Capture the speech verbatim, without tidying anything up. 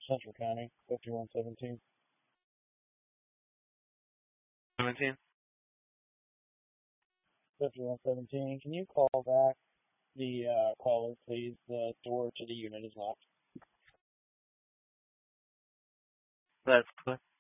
Central County, fifty-one seventeen. seventeen? fifty-one seventeen. Can you call back the uh, caller, please? The door to the unit is locked. That's clear.